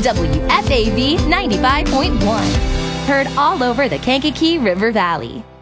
WFAV 95.1. Heard all over the Kankakee River Valley.